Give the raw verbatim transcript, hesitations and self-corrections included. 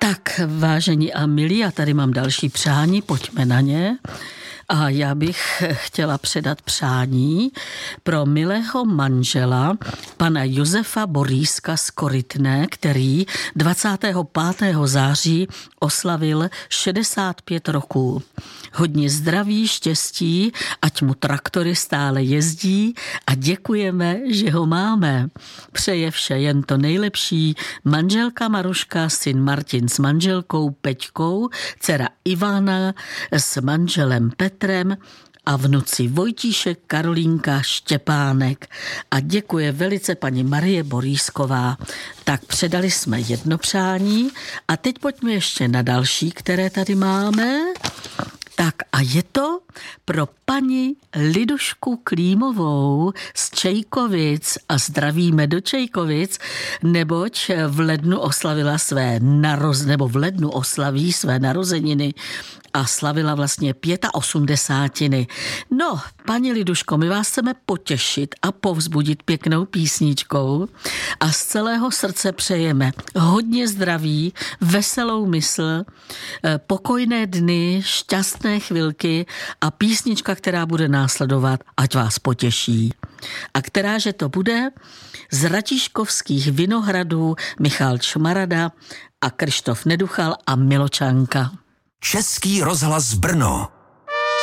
Tak, vážení a milí, já tady mám další přání, pojďme na ně. A já bych chtěla předat přání pro milého manžela, pana Josefa Boríska z Korytné, který dvacátého pátého září oslavil šedesát pět roků. Hodně zdraví, štěstí, ať mu traktory stále jezdí a děkujeme, že ho máme. Přeje vše jen to nejlepší manželka Maruška, syn Martin s manželkou Peťkou, dcera Ivana s manželem Petrem a vnuci Vojtíšek, Karolínka, Štěpánek. A děkuje velice paní Marie Borísková. Tak předali jsme jedno přání a teď pojďme ještě na další, které tady máme. Tak a je to pro paní Lidušku Klímovou z Čejkovic a zdravíme do Čejkovic, neboť v lednu oslavila své naroz, nebo v lednu oslaví své narozeniny a slavila vlastně osmdesátiny. No, paní Liduško, my vás chceme potěšit a povzbudit pěknou písničkou a z celého srdce přejeme hodně zdraví, veselou mysl, pokojné dny, šťastné chvilky a písnička, která bude následovat, ať vás potěší. A kteráže to bude? Z Ratíškovských Vinohradů Michal Čmarada a Krištof Neduchal a Miločanka. Český rozhlas Brno.